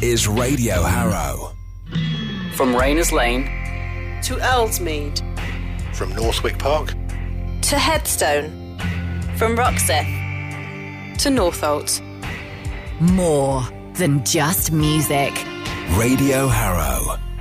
is Radio Harrow. From Rayners Lane to Earlsmead. From Northwick Park to Headstone. From Roxeth to Northolt. More than just music. Radio Harrow.